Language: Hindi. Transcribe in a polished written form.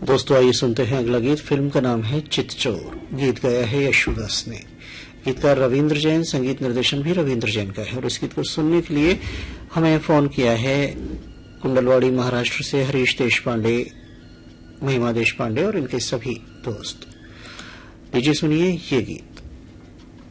दोस्तों आइए सुनते हैं अगला गीत। फिल्म का नाम है चितचोर। गीत गाया है यशुदास ने, गीतकार रविंद्र जैन, संगीत निर्देशन भी रविंद्र जैन का है। और इस गीत को सुनने के लिए हमें फोन किया है कुंडलवाड़ी महाराष्ट्र से हरीश देश पांडे, महिमा देश पांडे और इनके सभी दोस्त। लीजिए सुनिए ये गीत।